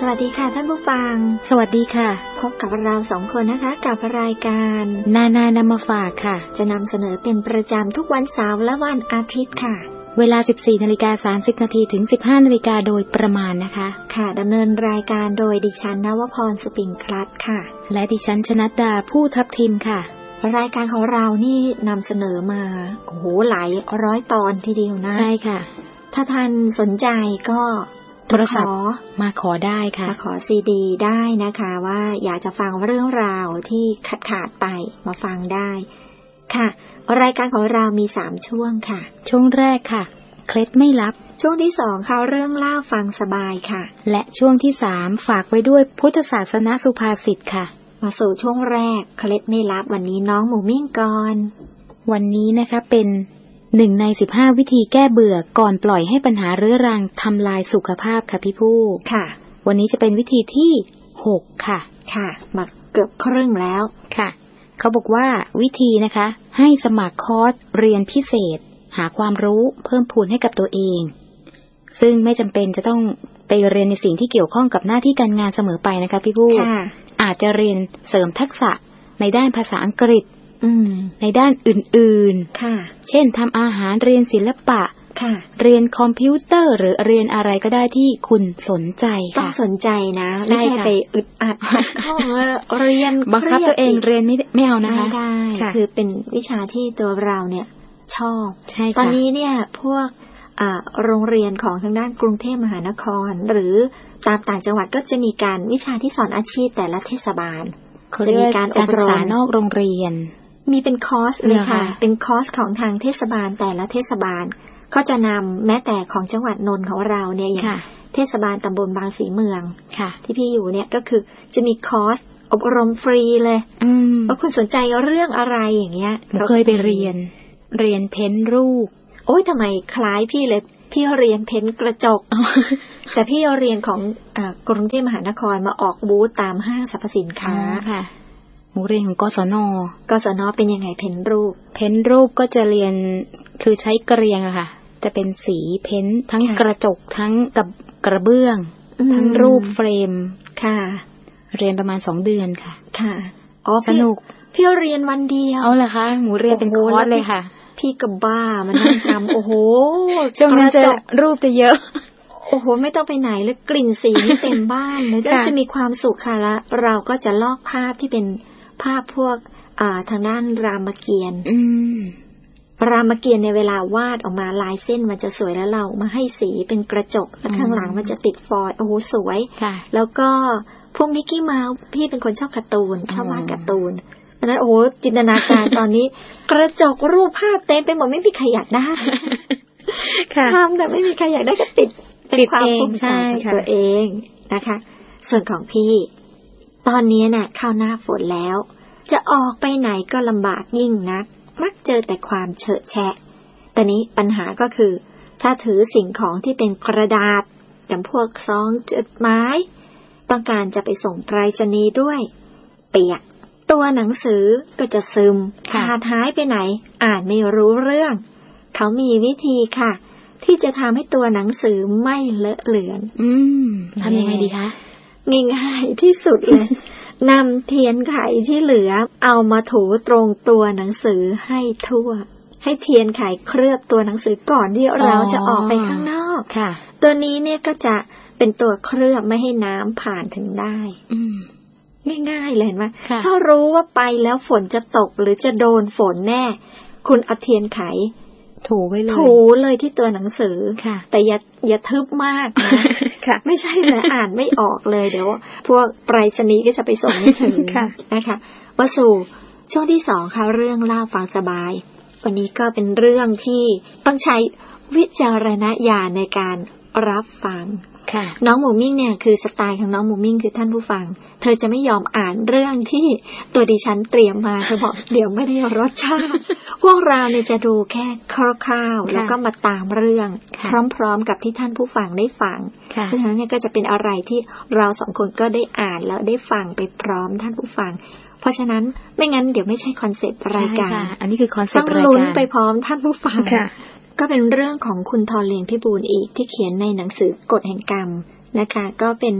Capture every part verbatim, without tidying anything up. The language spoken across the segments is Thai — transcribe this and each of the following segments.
วัสดีค่ะท่านผู้ฟังสวัสดีค่ะพบกับเราสองคนนะคะกับรายการนานานำมาฝากค่ะจะนำเสนอเป็นประจำทุกวันเสาร์และวันอาทิตย์ค่ะเวลา สิบสี่นาฬิกาสามสิบนาที ถึง สิบห้านาฬิกาโดยประมาณนะคะค่ะดำเนินรายการโดยดิฉันนวพรสุปิงคลัดค่ะและดิฉันชนัดดาผู้ทับทิมค่ะรายการของเรานี่นำเสนอมาโอ้โหหลายร้อยตอนทีเดียวนะใช่ค่ะถ้าท่านสนใจก็โทรศัพท์มาขอได้ค่ะมาขอซีดีได้นะคะว่าอยากจะฟังเรื่องราวที่ขาดขาดไปมาฟังได้ค่ะรายการของเรามีสามช่วงค่ะช่วงแรกค่ะเคล็ดไม่ลับช่วงที่สองค่ะเรื่องเล่าฟังสบายค่ะและช่วงที่สามฝากไว้ด้วยพุทธศาสนสุภาษิตค่ะมาสู่ช่วงแรกเคล็ดไม่ลับวันนี้น้องหมูมิ่งก่อนวันนี้นะคะเป็นหนึ่งในสิบห้าวิธีแก้เบื่อก่อนปล่อยให้ปัญหาเรื้อรังทำลายสุขภาพค่ะพี่ผู้ค่ะวันนี้จะเป็นวิธีที่หกค่ะค่ะมาเกือบครึ่งแล้วค่ะเขาบอกว่าวิธีนะคะให้สมัครคอร์สเรียนพิเศษหาความรู้เพิ่มพูนให้กับตัวเองซึ่งไม่จำเป็นจะต้องไปเรียนในสิ่งที่เกี่ยวข้องกับหน้าที่การงานเสมอไปนะคะพี่ผู้อาจจะเรียนเสริมทักษะในด้านภาษาอังกฤษในด้านอื่นๆค่ะเช่นทำอาหารเรียนศิลปะค่ะเรียนคอมพิวเตอร์หรือเรียนอะไรก็ได้ที่คุณสนใจค่ะต้องสนใจนะไม่ใช่ไปอึดอัดเข้าเรียนบังคับตัวเองเรียนไม่ไม่เอานะคะไม่ได้คือเป็นวิชาที่ตัวเราเนี่ยชอบตอนนี้เนี่ยพวกโรงเรียนของทางด้านกรุงเทพมหานครหรือตามต่างจังหวัดก็จะมีการวิชาที่สอนอาชีพแต่ละเทศบาลจะมีการอบรมนอกโรงเรียนมีเป็นคอร์สเลยค่ะเป็นคอร์สของทางเทศบาลแต่ละเทศบาลก็จะนำแม้แต่ของจังหวัดนนท์ของเราเนี่ยอย่างเทศบาลตำบลบางสีเมืองที่พี่อยู่เนี่ยก็คือจะมีคอร์สอบรมฟรีเลยว่าคุณสนใจเรื่องอะไรอย่างเงี้ยเราเคยไปเรียนเรียนเพ้นรูปโอ๊ยทำไมคล้ายพี่เลยพี่เรียนเพ้นกระจกแต่พี่เรียนของกรุงเทพมหานครมาออกบูธตามห้างสรรพสินค้าค่ะหมู่เรียนของกศน. กศน.เป็นยังไงเพ้นรูปเพ้นรูปก็จะเรียนคือใช้เกรียงอะค่ะจะเป็นสีเพ้นทั้งกระจกทั้งกับกระเบื้องทั้งรูปเฟรมค่ะเรียนประมาณสองเดือนค่ะค่ะอ๋อสนุกพี่เรียนวันเดียวเอาล่ะคะหมู่เรียนเป็นคอร์สเลยค่ะพี่ก็บ้ามันนั่งทำโอ้โหช่วงนั้นจะรูปจะเยอะโอ้โหไม่ต้องไปไหนเลยกลิ่นสีนี่เต็มบ้านเลยก็จะมีความสุขค่ะแล้วเราก็จะลอกภาพที่เป็นภาพพวกอ่าทางด้านรามเกียรติ์อืมรามเกียรติ์ในเวลาวาดออกมาลายเส้นมันจะสวยแล้วเรามาให้สีเป็นกระจกแล้วข้างหลังมันจะติดฟอยล์โอ้โหสวยแล้วก็พวกมิกกี้เมาส์พี่เป็นคนชอบการ์ตูนชอบวาดการ์ตูนดังนั้นโอ้โหจินตนาการตอนนี้กระจกรูปภาพเต็มไปหมดไม่มีใครอยากได้ทำแต่ไม่มีใครอยากได้ก็ติดเป็นความภูมิใจของตัวเองนะคะส่วนของพี่ตอนนี้น่ะเข้าหน้าฝนแล้วจะออกไปไหนก็ลำบากยิ่งนักมักเจอแต่ความเฉอะแฉะแต่นี้ปัญหาก็คือถ้าถือสิ่งของที่เป็นกระดาษจำพวกซองจดหมายต้องการจะไปส่งไปรษณีย์ด้วยเปียกตัวหนังสือก็จะซึมขาดหายไปไหนอ่านไม่รู้เรื่องเขามีวิธีค่ะที่จะทำให้ตัวหนังสือไม่เลอะเลือนอืมทำยังไงดีคะง่ายๆที่สุดเลย นำเทียนไขที่เหลือเอามาถูตรงตัวหนังสือให้ทั่วให้เทียนไขเคลือบตัวหนังสือก่อนที่เราจะออกไปข้างนอกค่ะตัวนี้เนี่ยก็จะเป็นตัวเคลือบไม่ให้น้ำผ่านถึงได้อืมง่ายๆเลยเห็นไหมถ้ารู้ว่าไปแล้วฝนจะตกหรือจะโดนฝนแน่คุณเอาเทียนไขถูไว้เลยถูเลยที่ตัวหนังสือแต่อย่าอย่าทึบมากนะไม่ใช่เลยอ่านไม่ออกเลยเดี๋ยวพวกไปรษณีย์ก็จะไปส่งไม่ถึงนะคะมาสู่ช่วงที่สองค่ะเรื่องเล่าฟังสบายวันนี้ก็เป็นเรื่องที่ต้องใช้วิจารณญาณในการรับฟังน้องหมูมิ่งเนี่ยคือสไตล์ของน้องหมูมิ่งคือท่านผู้ฟังเธอจะไม่ยอมอ่านเรื่องที่ตัวดิฉันเตรียมมาเธอบอกเดี๋ยวไม่ได้รสชาติพวกเราเนี่ยจะดูแค่คร่าวๆแล้วก็มาตามเรื่องพร้อมๆกับที่ท่านผู้ฟังได้ฟังเพราะฉะนั้นเนี่ยก็จะเป็นอะไรที่เราสองคนก็ได้อ่านแล้วได้ฟังไปพร้อมท่านผู้ฟังเพราะฉะนั้นไม่งั้นเดี๋ยวไม่ใช่คอนเซ็ปต์รายการอันนี้คือคอนเซ็ปต์รายการต้องลุ้นไปพร้อมท่านผู้ฟังก็เป็นเรื่องของคุณทอเลียงพิบูลอีกที่เขียนในหนังสือกฎแห่งกรรมนะคะก็เป็น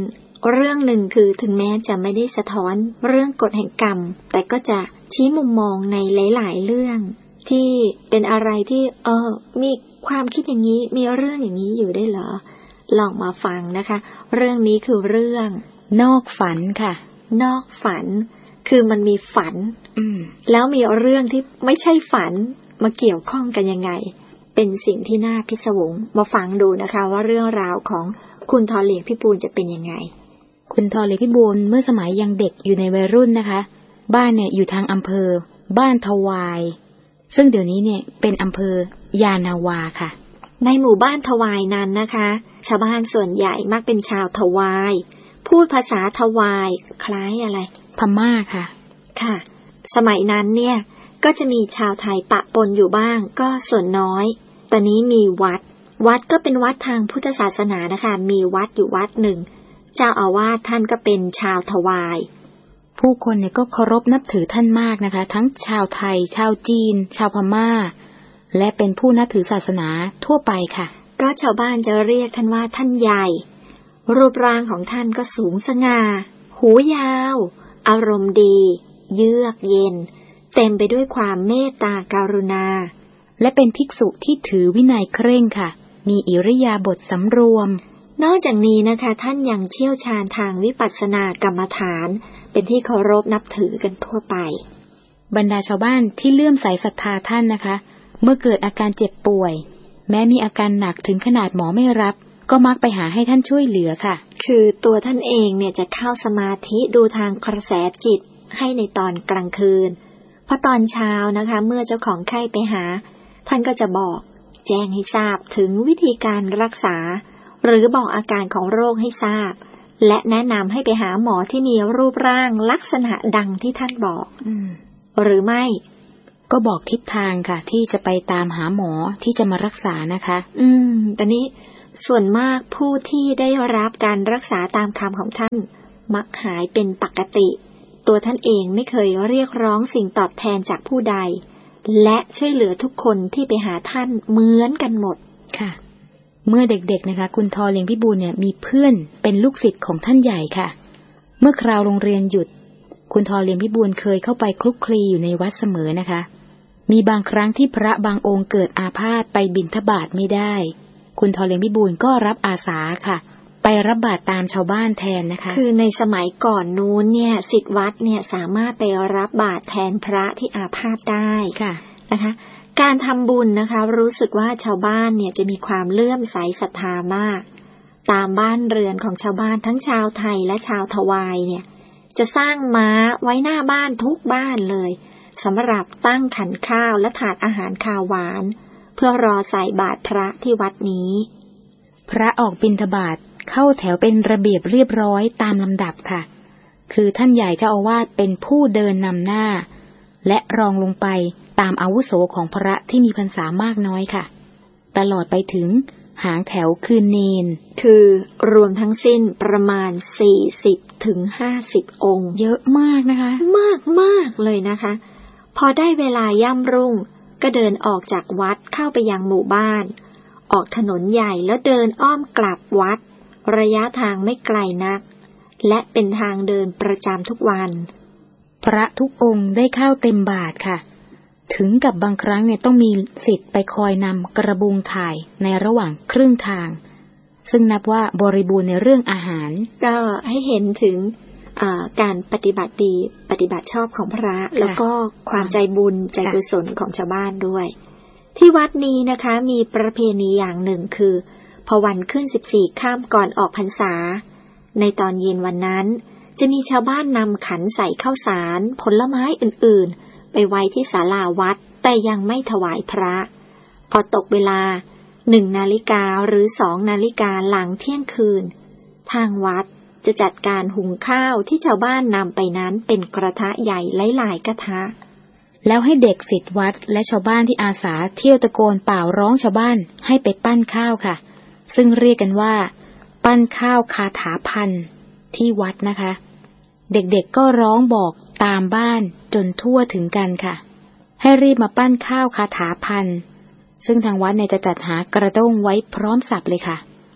เรื่องหนึ่งคือถึงแม้จะไม่ได้สะท้อนเรื่องกฎแห่งกรรมแต่ก็จะชี้มุมมองในหลายๆเรื่องที่เป็นอะไรที่เออมีความคิดอย่างนี้มีเรื่องอย่างนี้อยู่ได้เหรอลองมาฟังนะคะเรื่องนี้คือเรื่องนอกฝันค่ะนอกฝันคือมันมีฝันแล้วมีเรื่องที่ไม่ใช่ฝันมาเกี่ยวข้องกันยังไงเป็นสิ่งที่น่าพิศวงมาฟังดูนะคะว่าเรื่องราวของคุณทอเหลียงพิบูลจะเป็นยังไงคุณทอเหลียงพิบูลเมื่อสมัยยังเด็กอยู่ในวัยรุ่นนะคะบ้านเนี่ยอยู่ทางอำเภอบ้านทวายซึ่งเดี๋ยวนี้เนี่ยเป็นอำเภอยานาวาค่ะในหมู่บ้านทวายนั้นนะคะชาวบ้านส่วนใหญ่มักเป็นชาวทวายพูดภาษาทวายคล้ายอะไรพม่าค่ะค่ะสมัยนั้นเนี่ยก็จะมีชาวไทยปะปนอยู่บ้างก็ส่วนน้อยตอนนี้มีวัดวัดก็เป็นวัดทางพุทธศาสนานะคะมีวัดอยู่วัดหนึ่งเจ้าอาวาสท่านก็เป็นชาวทวายผู้คนเนี่ยก็เคารพนับถือท่านมากนะคะทั้งชาวไทยชาวจีนชาวพม่าและเป็นผู้นับถือศาสนาทั่วไปค่ะก็ชาวบ้านจะเรียกท่านว่าท่านใหญ่รูปร่างของท่านก็สูงสง่าหูยาวอารมณ์ดีเยือกเย็นเต็มไปด้วยความเมตตากรุณาและเป็นภิกษุที่ถือวินัยเคร่งค่ะมีอิริยาบถสำรวมนอกจากนี้นะคะท่านยังเชี่ยวชาญทางวิปัสสนากรรมฐานเป็นที่เคารพนับถือกันทั่วไปบรรดาชาวบ้านที่เลื่อมใสศรัทธาท่านนะคะเมื่อเกิดอาการเจ็บป่วยแม้มีอาการหนักถึงขนาดหมอไม่รับก็มักไปหาให้ท่านช่วยเหลือค่ะคือตัวท่านเองเนี่ยจะเข้าสมาธิดูทางกระแสจิตให้ในตอนกลางคืนพอตอนเช้านะคะเมื่อเจ้าของไข้ไปหาท่านก็จะบอกแจ้งให้ทราบถึงวิธีการรักษาหรือบอกอาการของโรคให้ทราบและแนะนำให้ไปหาหมอที่มีรูปร่างลักษณะดังที่ท่านบอกหรือไม่ก็บอกทิศทางค่ะที่จะไปตามหาหมอที่จะมารักษานะคะอืมแต่นี้ส่วนมากผู้ที่ได้รับการรักษาตามคำของท่านมักหายเป็นปกติตัวท่านเองไม่เคยเรียกร้องสิ่งตอบแทนจากผู้ใดและช่วยเหลือทุกคนที่ไปหาท่านเหมือนกันหมดค่ะเมื่อเด็กๆนะคะคุณทอเหลียงพิบูลเนี่ยมีเพื่อนเป็นลูกศิษย์ของท่านใหญ่ค่ะเมื่อคราวโรงเรียนหยุดคุณทอเหลียงพิบูลเคยเข้าไปคลุกคลีอยู่ในวัดเสมอนะคะมีบางครั้งที่พระบางองค์เกิดอาพาธไปบิณฑบาตไม่ได้คุณทอเหลียงพิบูลก็รับอาสาค่ะไปรับบาตรตามชาวบ้านแทนนะคะคือในสมัยก่อนนู้นเนี่ยศิษย์วัดเนี่ยสามารถไปรับบาตรแทนพระที่อาพาธได้ค่ะนะคะการทำบุญนะคะรู้สึกว่าชาวบ้านเนี่ยจะมีความเลื่อมใสศรัทธามากตามบ้านเรือนของชาวบ้านทั้งชาวไทยและชาวทวายเนี่ยจะสร้างม้าไว้หน้าบ้านทุกบ้านเลยสำหรับตั้งขันข้าวและถาดอาหารคาวหวานเพื่อรอใส่บาตรพระที่วัดนี้พระออกบิณฑบาตเข้าแถวเป็นระเบียบเรียบร้อยตามลำดับค่ะคือท่านใหญ่เจ้าอาวาสเป็นผู้เดินนำหน้าและรองลงไปตามอาวุโสของพระที่มีพรรษามากน้อยค่ะตลอดไปถึงหางแถวคือเนนคือรวมทั้งสิ้นประมาณสี่สิบถึงห้าสิบองค์เยอะมากนะคะมากมากเลยนะคะพอได้เวลาย่ำรุ่งก็เดินออกจากวัดเข้าไปยังหมู่บ้านออกถนนใหญ่แล้วเดินอ้อมกลับวัดระยะทางไม่ไกลนักและเป็นทางเดินประจำทุกวันพระทุกองค์ได้เข้าเต็มบาตรค่ะถึงกับบางครั้งเนี่ยต้องมีศิษย์ไปคอยนำกระบุงถ่ายในระหว่างครึ่งทางซึ่งนับว่าบริบูรณ์ในเรื่องอาหารก็ให้เห็นถึงการปฏิบัติดีปฏิบัติชอบของพระแล้วก็ความใจบุญใจกุศลของชาวบ้านด้วยที่วัดนี้นะคะมีประเพณีอย่างหนึ่งคือพอวันขึ้นสิบสี่ค่ำก่อนออกพรรษาในตอนเย็นวันนั้นจะมีชาวบ้านนำขันใส่ข้าวสารผลไม้อื่นๆไปไว้ที่ศาลาวัดแต่ยังไม่ถวายพระพอตกเวลาหนึ่งนาฬิกาหรือสองนาฬิกาหลังเที่ยงคืนทางวัดจะจัดการหุงข้าวที่ชาวบ้านนำไปนั้นเป็นกระทะใหญ่หลายๆกระทะแล้วให้เด็กศิษย์วัดและชาวบ้านที่อาสาเที่ยวตะโกนเป่าร้องชาวบ้านให้ไปปั้นข้าวค่ะซึ่งเรียกกันว่าปั้นข้าวคาถาพันที่วัดนะคะเด็กๆก็ร้องบอกตามบ้านจนทั่วถึงกันค่ะให้รีบมาปั้นข้าวคาถาพันซึ่งทางวัดเนี่ยจะจัดหากระด้งไว้พร้อมสับเลยค่ะ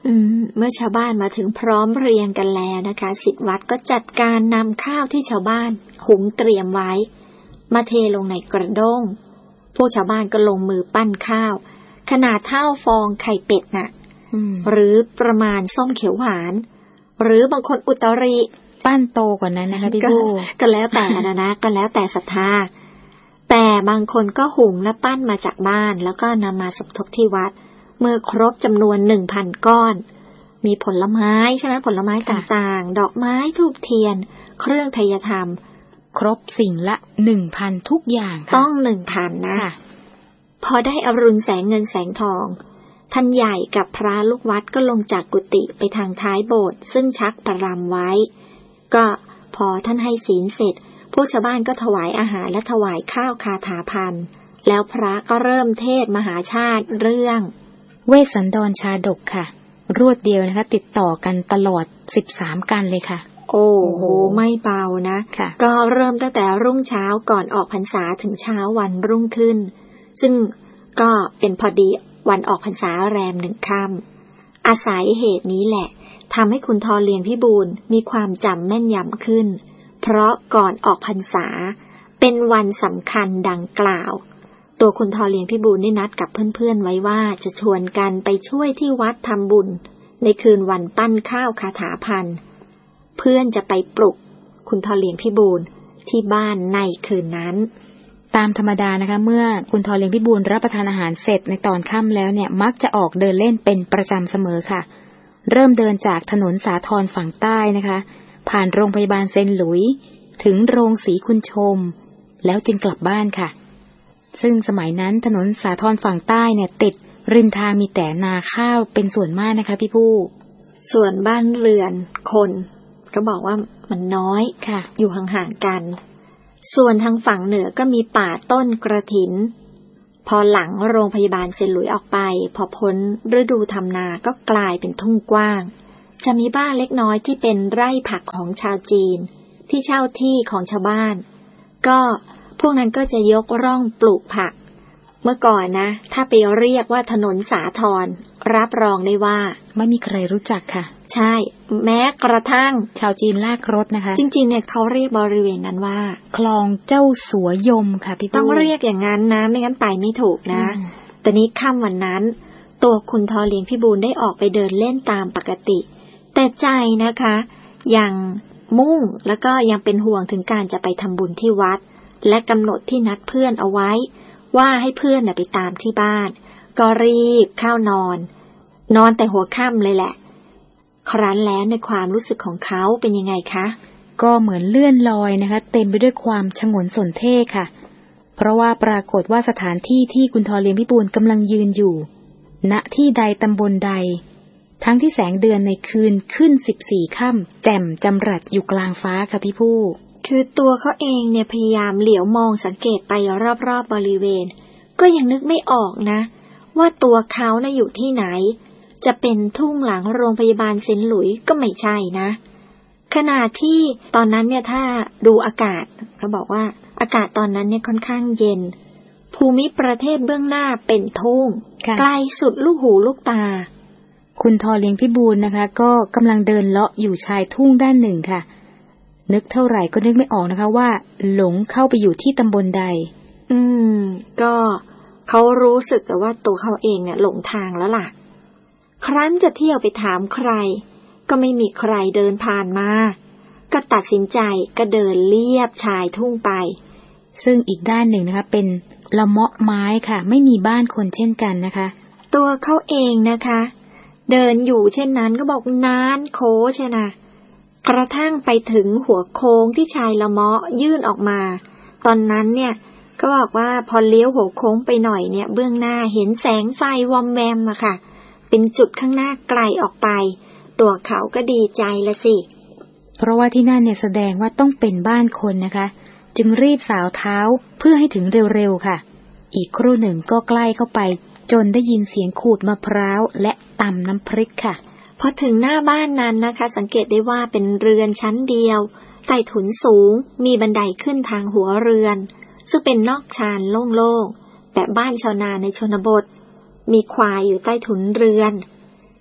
อืมเมื่อชาวบ้านมาถึงพร้อมเพรียงกันแล้วนะคะศิษย์วัดก็จัดการนำข้าวที่ชาวบ้านหุงเตรียมไว้มาเทลงในกระด้งพวกชาวบ้านก็ลงมือปั้นข้าวขนาดเท่าฟองไข่เป็ดน่ะหรือประมาณส้มเขียวหวานหรือบางคนอุตริปั้นโตกว่านั้นนะคะพี่บูก็แล้วแต่นะนะก็แล้วแต่ศรัทธาแต่บางคนก็หุงและปั้นมาจากบ้านแล้วก็นำมาสมทบที่วัดเมื่อครบจำนวนหนึ่งพันก้อนมีผลไม้ใช่ไหมผลไม้ต่างๆดอกไม้ธูปเทียนเครื่องไทยธรรมครบสิ่งละหนึ่งพันทุกอย่างต้องหนึ่งพันนะพอได้อรุณแสงเงินแสงทองท่านใหญ่กับพระลูกวัดก็ลงจากกุฏิไปทางท้ายโบสถ์ซึ่งชักประรำไว้ก็พอท่านให้ศีลเสร็จพวกชาวบ้านก็ถวายอาหารและถวายข้าวคาถาพันแล้วพระก็เริ่มเทศมหาชาติเรื่องเวสสันดรชาดกค่ะรวดเดียวนะคะติดต่อกันตลอดสิบสามกันเลยค่ะโอ้โหไม่เบานะก็เริ่มตั้งแต่รุ่งเช้าก่อนออกพรรษาถึงเช้าวันรุ่งขึ้นซึ่งก็เป็นพอดีวันออกพรรษาแรมหนึ่งค่ำอาศัยเหตุนี้แหละทำให้คุณทอเลียงพิบูลมีความจำแม่นยำขึ้นเพราะก่อนออกพรรษาเป็นวันสำคัญดังกล่าวตัวคุณทอเลียงพิบูลได้นัดกับเพื่อนๆไว้ว่าจะชวนกันไปช่วยที่วัดทำบุญในคืนวันปั้นข้าวคาถาพันเพื่อนจะไปปลุกคุณทอเลียงพิบูลที่บ้านในคืนนั้นตามธรรมดานะคะเมื่อคุณทอเลียงพิบูลรับประทานอาหารเสร็จในตอนค่ำแล้วเนี่ยมักจะออกเดินเล่นเป็นประจำเสมอค่ะเริ่มเดินจากถนนสาทรฝั่งใต้นะคะผ่านโรงพยาบาลเซนต์หลุยส์ถึงโรงศรีคุณชมแล้วจึงกลับบ้านค่ะซึ่งสมัยนั้นถนนสาทรฝั่งใต้เนี่ยติดริมทางมีแต่นาข้าวเป็นส่วนมากนะคะพี่ผู้ส่วนบ้านเรือนคนก็บอกว่ามันน้อยค่ะอยู่ห่างๆกันส่วนทางฝั่งเหนือก็มีป่าต้นกระถินพอหลังโรงพยาบาลเซนต์หลุยส์ออกไปพอพ้นฤดูทำนาก็กลายเป็นทุ่งกว้างจะมีบ้านเล็กน้อยที่เป็นไร่ผักของชาวจีนที่เช่าที่ของชาวบ้านก็พวกนั้นก็จะยกร่องปลูกผักเมื่อก่อนนะถ้าไปเรียกว่าถนนสาทรรับรองได้ว่าไม่มีใครรู้จักค่ะใช่แม้กระทั่งชาวจีนลากรถนะคะจริงๆเนี่ยเขาเรียกบริเวณนั้นว่าคลองเจ้าสัวยมค่ะพี่ต้องเรียกอย่างนั้นนะไม่งั้นไปไม่ถูกนะแต่นี้ค่ำวันนั้นตัวคุณทอเลียงพิบูลได้ออกไปเดินเล่นตามปกติแต่ใจนะคะยังมุ่งแล้วก็ยังเป็นห่วงถึงการจะไปทำบุญที่วัดและกำหนดที่นัดเพื่อนเอาไว้ว่าให้เพื่อนไปตามที่บ้านก็รีบเข้านอนนอนแต่หัวค่ำเลยแหละครั้นแล้วในความรู้สึกของเขาเป็นยังไงคะก็เหมือนเลื่อนลอยนะคะเต็มไปด้วยความฉงนสนเท่ค่ะเพราะว่าปรากฏว่าสถานที่ที่คุณทอเลียงพิบูลกำลังยืนอยู่ณที่ใดตำบลใดทั้งที่แสงเดือนในคืนขึ้นสิบสี่ค่ำแจ่มจำรัดอยู่กลางฟ้าค่ะพี่ผู้คือตัวเขาเองเนี่ยพยายามเหลียวมองสังเกตไปรอบๆบริเวณก็ยังนึกไม่ออกนะว่าตัวเขาน่ะอยู่ที่ไหนจะเป็นทุ่งหลังโรงพยาบาลเซนต์หลุยส์ก็ไม่ใช่นะขณะที่ตอนนั้นเนี่ยถ้าดูอากาศเขาบอกว่าอากาศตอนนั้นเนี่ยค่อนข้างเย็นภูมิประเทศเบื้องหน้าเป็นทุ่งไกลสุดลูกหูลูกตาคุณทอเลียงพิบูลนะคะก็กำลังเดินเลาะอยู่ชายทุ่งด้านหนึ่งค่ะนึกเท่าไหร่ก็นึกไม่ออกนะคะว่าหลงเข้าไปอยู่ที่ตำบลใดอืมก็เขารู้สึกแต่ว่าตัวเขาเองเนี่ยหลงทางแล้วล่ะครั้นจะเที่ยวไปถามใครก็ไม่มีใครเดินผ่านมาก็ตัดสินใจก็เดินเลียบชายทุ่งไปซึ่งอีกด้านหนึ่งนะคะเป็นละเมาะไม้ค่ะไม่มีบ้านคนเช่นกันนะคะตัวเขาเองนะคะเดินอยู่เช่นนั้นก็บอกนานโค้ใช่นะกระทั่งไปถึงหัวโค้งที่ชายละเมาะยื่นออกมาตอนนั้นเนี่ยก็บอกว่าพอเลี้ยวหัวโค้งไปหน่อยเนี่ยเบื้องหน้าเห็นแสงไฟวอมแวมอะค่ะเป็นจุดข้างหน้าไกลออกไปตัวเขาก็ดีใจละสิเพราะว่าที่นั่นเนี่ยแสดงว่าต้องเป็นบ้านคนนะคะจึงรีบสาวเท้าเพื่อให้ถึงเร็วๆค่ะอีกครู่หนึ่งก็ใกล้เข้าไปจนได้ยินเสียงขูดมะพร้าวและตำน้ำพริกค่ะพอถึงหน้าบ้านนั้นนะคะสังเกตได้ว่าเป็นเรือนชั้นเดียวใต้ถุนสูงมีบันไดขึ้นทางหัวเรือนซึ่งเป็นนอกชานโล่งๆแต่บ้านชาวนาในชนบทมีควายอยู่ใต้ถุนเรือน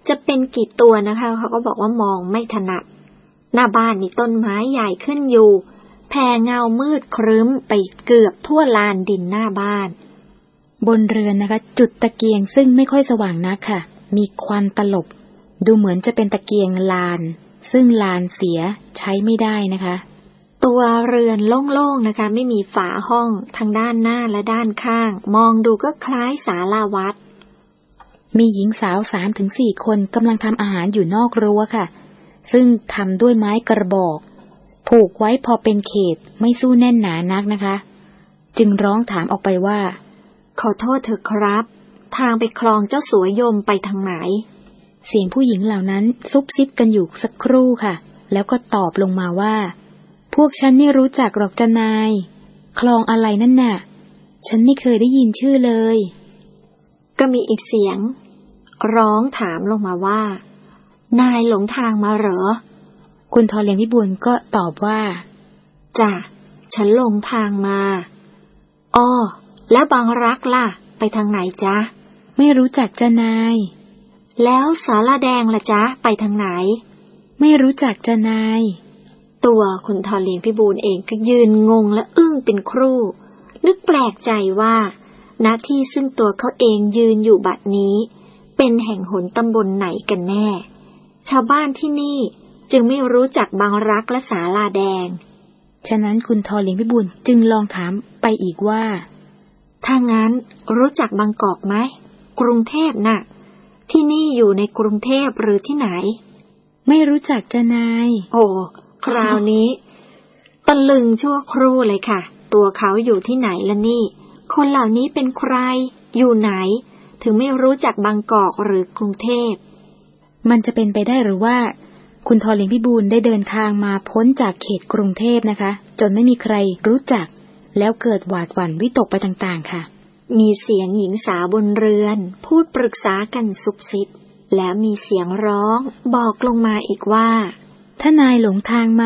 จะเป็นกี่ตัวนะคะเขาก็บอกว่ามองไม่ถนัดหน้าบ้านมีต้นไม้ใหญ่ขึ้นอยู่แผ่เงามืดครึ้มไปเกือบทั่วลานดินหน้าบ้านบนเรือนนะคะจุดตะเกียงซึ่งไม่ค่อยสว่างนักค่ะมีควันตลบดูเหมือนจะเป็นตะเกียงลานซึ่งลานเสียใช้ไม่ได้นะคะตัวเรือนโล่งๆนะคะไม่มีฝาห้องทางด้านหน้าและด้านข้างมองดูก็คล้ายศาลาวัดมีหญิงสาวสามถึงสี่คนกำลังทำอาหารอยู่นอกรั้วค่ะซึ่งทำด้วยไม้กระบอกผูกไว้พอเป็นเขตไม่สู้แน่นหนานักนะคะจึงร้องถามออกไปว่าขอโทษเถอะครับทางไปคลองเจ้าสัวยมไปทางไหนเสียงผู้หญิงเหล่านั้นซุบซิบกันอยู่สักครู่ค่ะแล้วก็ตอบลงมาว่าพวกฉันไม่รู้จักหรอกจ้านายคลองอะไรนั่นน่ะฉันไม่เคยได้ยินชื่อเลยก็มีอีกเสียงร้องถามลงมาว่านายหลงทางมาเหรอคุณทอเลียงพิบูลก็ตอบว่าจ้ะฉันหลงทางมาอ้อแล้วบางรักล่ะไปทางไหนจ๊ะไม่รู้จักจ้านายแล้วศาลาแดงล่ะจ๊ะไปทางไหนไม่รู้จักจ้านายตัวคุณทอเลียงพิบูลเองก็ยืนงงและอึ้งเป็นครู่นึกแปลกใจว่าณที่ซึ่งตัวเขาเองยืนอยู่บัดนี้เป็นแห่งหนตำบลไหนกันแน่ชาวบ้านที่นี่จึงไม่รู้จักบางรักและศาลาแดงฉะนั้นคุณทอเลียงพิบูลจึงลองถามไปอีกว่าถ้างั้นรู้จักบางกอกไหมกรุงเทพน่ะที่นี่อยู่ในกรุงเทพหรือที่ไหนไม่รู้จักจ้านายโอ้คราวนี้ตะลึงชั่วครู่เลยค่ะตัวเขาอยู่ที่ไหนล่ะนี่คนเหล่านี้เป็นใครอยู่ไหนถึงไม่รู้จักบางกอกหรือกรุงเทพมันจะเป็นไปได้หรือว่าคุณทอเลียงพิบูลได้เดินทางมาพ้นจากเขตกรุงเทพนะคะจนไม่มีใครรู้จักแล้วเกิดหวาดหวั่นวิตกไปต่างๆค่ะมีเสียงหญิงสาวบนเรือนพูดปรึกษากันซุบซิบแล้วมีเสียงร้องบอกลงมาอีกว่าถ้านายหลงทางมา